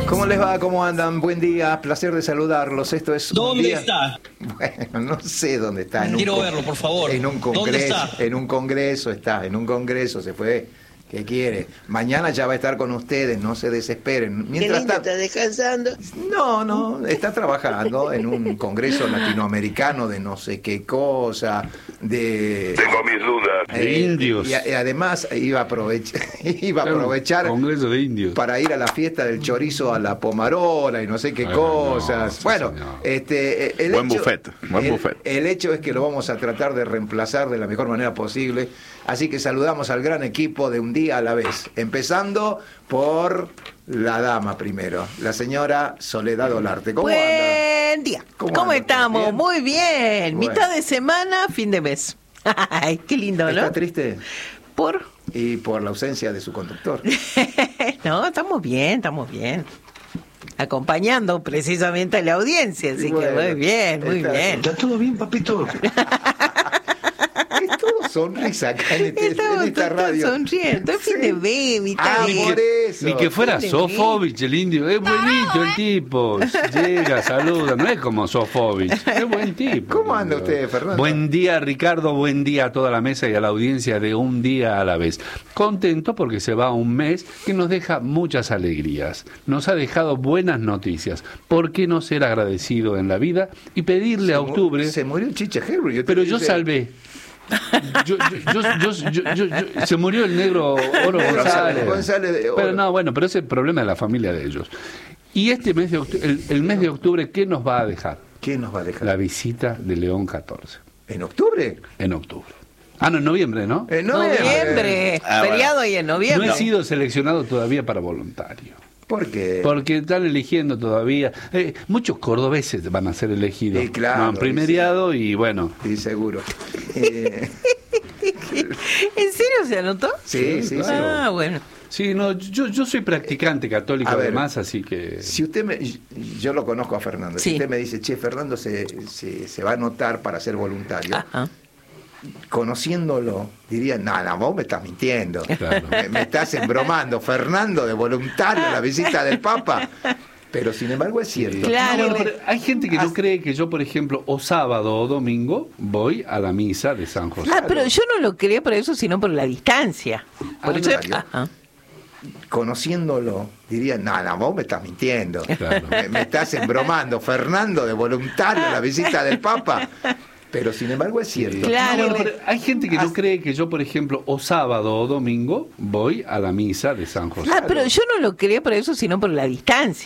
¿Cómo les va? ¿Cómo andan? Buen día, placer de saludarlos. Esto es ¿Dónde está? Bueno, no sé dónde está. Quiero verlo, por favor. En un ¿Dónde congreso, está? en un congreso está, en un congreso se fue. ¿Qué quiere? Mañana ya va a estar con ustedes, no se desesperen. Mientras ¿Está descansando? No, está trabajando en un congreso latinoamericano de no sé qué cosa, de... Tengo mis dudas. De indios. Y además iba a aprovechar Congreso de indios. para ir a la fiesta del chorizo a la Pomarola y no sé qué cosas. sí, bueno, señor. Buen buffet. El hecho es que lo vamos a tratar de reemplazar de la mejor manera posible. Así que saludamos al gran equipo de Un Día a la Vez. Empezando por la dama primero, la señora Soledad Olarte. ¿Cómo anda? Buen día. ¿Cómo anda? estamos? ¿Bien? Muy bien. Bueno. Mitad de semana, fin de mes. Ay, qué lindo, ¿no? ¿Está triste? ¿Por? Y por la ausencia de su conductor. No, estamos bien. Acompañando precisamente a la audiencia, así Bueno, que muy bien. ¿Está todo bien, papito? Es todo sonrisa acá en Estamos esta todos radio. sonriendo. Es fin de mes, mitad Ah, de por eso. Ni que fuera Fin de Sofovich el indio. Es buenito el tipo. Llega, saluda. No es como Sofovich. Es buen tipo. ¿Cómo anda usted, Fernando? Buen día, Ricardo. Buen día a toda la mesa y a la audiencia de Un Día a la Vez. Contento porque se va un mes que nos deja muchas alegrías. Nos ha dejado buenas noticias. ¿Por qué no ser agradecido en la vida y pedirle a octubre? Se murió Chicha Henry. Pero yo salvé. Se murió el negro Oro González. de Oro. Pero no, bueno, pero ese es el problema de la familia de ellos. Y este mes de octubre, el mes de octubre, ¿qué nos va a dejar? ¿Qué nos va a dejar? La visita de León XIV, ¿En octubre? en octubre. Ah, no, en noviembre, ¿no? En noviembre. Feriado ahí en No noviembre. he sido seleccionado todavía para voluntario. ¿Por qué? Porque están eligiendo todavía. Muchos cordobeses van a ser elegidos. Sí, claro, No han primeriado y bueno. Sí, seguro. ¿En serio se anotó? Sí. Ah, bueno. Sí, no, yo soy practicante católico A ver, además, así que... Si usted yo lo conozco a Fernando. Sí. Si usted me dice, che, Fernando se va a anotar para ser voluntario. Ajá. Conociéndolo, diría, no, vos me estás mintiendo. Claro. Me estás embromando. Fernando, de voluntario a la visita del Papa. Pero sin embargo es cierto. Claro. No, bueno, pero hay gente que no cree que yo, por ejemplo, o sábado o domingo voy a la misa de San José. Ah, pero yo no lo creo por eso, sino por la distancia. Por eso, claro. ajá. Conociéndolo, diría, no, vos me estás mintiendo. Claro. Me estás embromando. Fernando, de voluntario a la visita del Papa. Pero sin embargo es cierto. Claro. No, bueno, pero hay gente que no cree que yo, por ejemplo, o sábado o domingo voy a la misa de San José. Ah, pero yo no lo creo por eso, sino por la distancia.